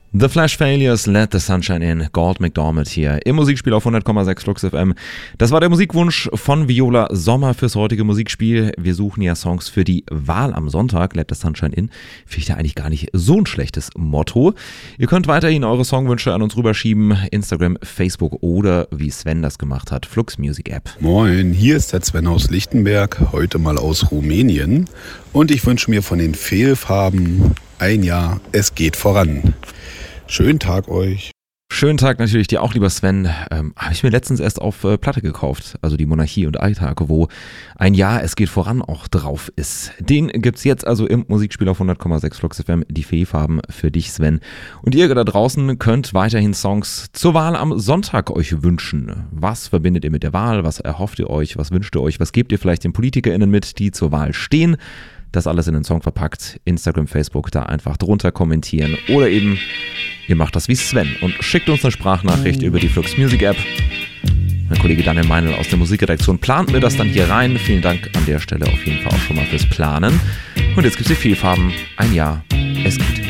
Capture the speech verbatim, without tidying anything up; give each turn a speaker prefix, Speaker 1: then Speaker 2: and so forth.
Speaker 1: The Flash Failures, Let the Sunshine In, Gord McDermott hier im Musikspiel auf hundert Komma sechs Flux F M. Das war der Musikwunsch von Viola Sommer fürs heutige Musikspiel. Wir suchen ja Songs für die Wahl am Sonntag, Let the Sunshine In. Finde ich da eigentlich gar nicht so ein schlechtes Motto. Ihr könnt weiterhin eure Songwünsche an uns rüberschieben, Instagram, Facebook oder wie Sven das gemacht hat, Flux Music App.
Speaker 2: Moin, hier ist der Sven aus Lichtenberg, heute mal aus Rumänien. Und ich wünsche mir von den Fehlfarben ein Jahr, es geht voran. Schönen Tag euch.
Speaker 1: Schönen Tag natürlich dir auch, lieber Sven. Ähm, habe ich mir letztens erst auf äh, Platte gekauft, also die Monarchie und Alltag, wo ein Jahr es geht voran auch drauf ist. Den gibt's jetzt also im Musikspiel auf hundert Komma sechs Flux F M, die Fehlfarben für dich, Sven. Und ihr da draußen könnt weiterhin Songs zur Wahl am Sonntag euch wünschen. Was verbindet ihr mit der Wahl? Was erhofft ihr euch? Was wünscht ihr euch? Was gebt ihr vielleicht den PolitikerInnen mit, die zur Wahl stehen? Das alles in den Song verpackt. Instagram, Facebook, da einfach drunter kommentieren. Oder eben, ihr macht das wie Sven und schickt uns eine Sprachnachricht über die Flux Music App. Mein Kollege Daniel Meinl aus der Musikredaktion plant mir das dann hier rein. Vielen Dank an der Stelle auf jeden Fall auch schon mal fürs Planen. Und jetzt gibt's die Fehlfarben. Ein Jahr. Es geht.